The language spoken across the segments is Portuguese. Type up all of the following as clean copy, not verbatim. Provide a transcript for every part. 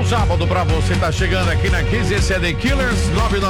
sábado pra você, tá chegando aqui na 15, esse é The Killers,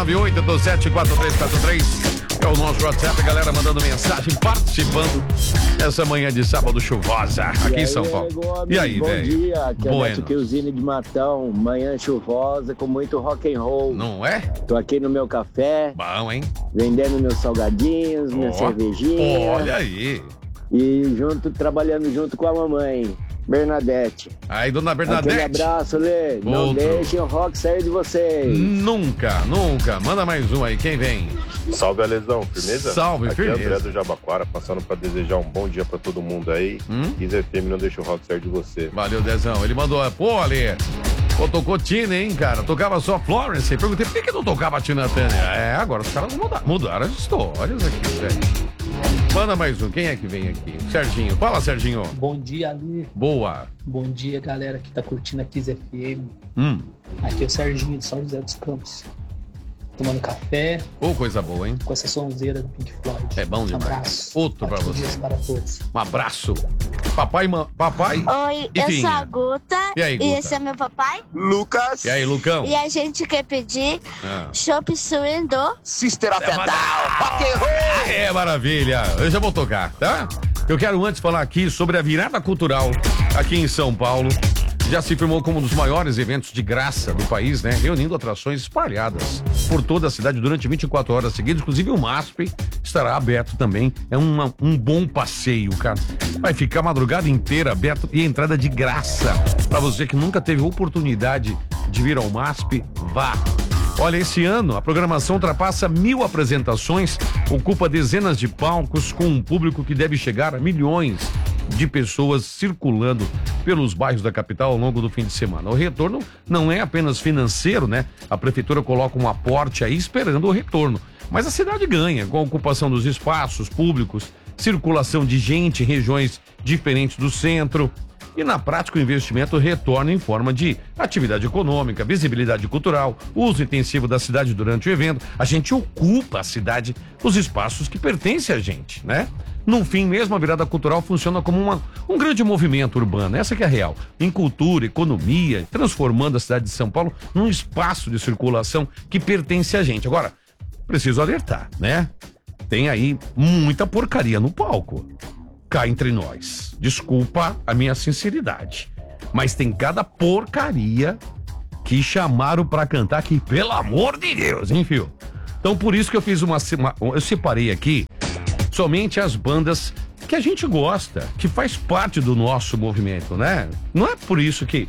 998-274343. É o nosso WhatsApp, galera mandando mensagem, participando essa manhã de sábado chuvosa aqui em São Paulo. E aí, velho? Bom dia, aqui é o Neto Quilzini de Matão, manhã chuvosa com muito rock and roll. Não é? Tô aqui no meu café. Bom, hein? Vendendo meus salgadinhos, minha cervejinha. Olha aí. E trabalhando junto com a mamãe, Bernadette. Aí, dona Bernadette. Aquele abraço, Lê. Não deixem o rock sair de vocês. Nunca. Manda mais um aí, quem vem? Salve, Alesão, firmeza? Salve, aqui firmeza. Aqui é André do Jabaquara, passando pra desejar um bom dia pra todo mundo aí. Kiss FM, não deixa o rock sair de você. Valeu, Dezão. Ele mandou, pô, Ale, tocou Tina, hein, cara? Tocava só Florence. Perguntei, por que não tocava Tina Turner? Agora os caras mudaram as histórias aqui, velho. Manda mais um, quem é que vem aqui? Serginho, fala, Serginho. Bom dia, Ali. Boa. Bom dia, galera que tá curtindo a Kiss FM. Aqui é o Serginho de São José dos Campos. Tomando café. Coisa boa, hein? Com essa sonzeira do Pink Floyd. É bom demais. Um abraço. Outro pra você. Para todos. Um abraço. Papai. Oi, eu sou a Guta. E aí, Guta? E esse é meu papai, Lucas. E aí, Lucão? E a gente quer pedir Chopp Suin do Sister of a Down. Rock and roll. É, maravilha. Eu já vou tocar, tá? Eu quero antes falar aqui sobre a virada cultural aqui em São Paulo. Já se firmou como um dos maiores eventos de graça do país, né? Reunindo atrações espalhadas por toda a cidade durante 24 horas seguidas. Inclusive o MASP estará aberto também. É um bom passeio, cara. Vai ficar a madrugada inteira aberto e entrada de graça. Pra você que nunca teve oportunidade de vir ao MASP, vá. Olha, esse ano a programação ultrapassa 1000 apresentações, ocupa dezenas de palcos com um público que deve chegar a milhões de pessoas circulando pelos bairros da capital ao longo do fim de semana. O retorno não é apenas financeiro, né? A prefeitura coloca um aporte aí esperando o retorno, mas a cidade ganha com a ocupação dos espaços públicos, circulação de gente em regiões diferentes do centro. E na prática o investimento retorna em forma de atividade econômica, visibilidade cultural, uso intensivo da cidade durante o evento. A gente ocupa a cidade, os espaços que pertencem a gente, né? No fim mesmo, a virada cultural funciona como um grande movimento urbano, essa que é a real, em cultura, economia, transformando a cidade de São Paulo num espaço de circulação que pertence a gente. Agora, preciso alertar, né? Tem aí muita porcaria no palco. Cá entre nós. Desculpa a minha sinceridade, mas tem cada porcaria que chamaram pra cantar aqui, pelo amor de Deus, hein, filho? Então por isso que eu fiz eu separei aqui somente as bandas que a gente gosta, que faz parte do nosso movimento, né? Não é por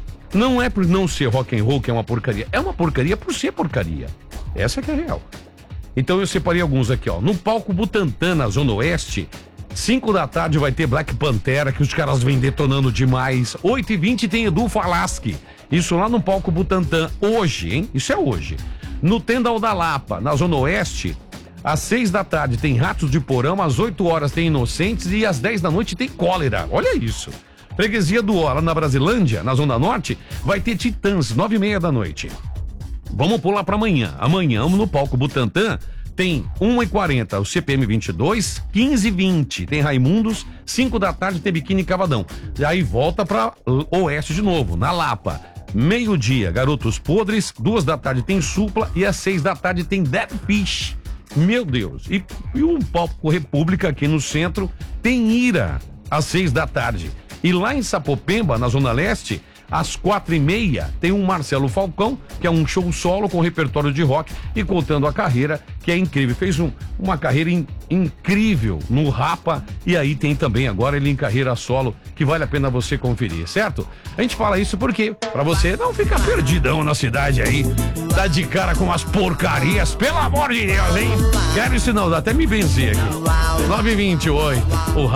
não ser rock and roll que é uma porcaria por ser porcaria. Essa que é a real. Então eu separei alguns aqui, ó. No palco Butantã, na Zona Oeste, 5 da tarde vai ter Black Pantera, que os caras vêm detonando demais. 8h20 tem Edu Falaschi. Isso lá no palco Butantã, hoje, hein? Isso é hoje. No Tendal da Lapa, na Zona Oeste, às 6 da tarde tem Ratos de Porão, às 8 horas tem Inocentes e às 10 da noite tem Cólera. Olha isso. Freguesia do Ó, lá na Brasilândia, na Zona Norte, vai ter Titãs, 9h30 da noite. Vamos pular para amanhã. Amanhã, no palco Butantã, tem 1h40 o CPM 22, 15h20 tem Raimundos, 5 da tarde tem Biquíni Cavadão. E aí volta pra Oeste de novo, na Lapa. Meio-dia, Garotos Podres, 2 da tarde tem Supla e às 6 da tarde tem Dead Fish. Meu Deus. E o palco República aqui no centro tem Ira, às 6 da tarde. E lá em Sapopemba, na Zona Leste, às 4h30 tem um Marcelo Falcão, que é um show solo com repertório de rock e contando a carreira, que é incrível. Fez uma carreira incrível no Rapa e aí tem também agora ele em carreira solo, que vale a pena você conferir, certo? A gente fala isso porque, pra você não ficar perdidão na cidade aí, tá de cara com as porcarias, pelo amor de Deus, hein? Quero isso não, dá até me benzer aqui. 9h28, o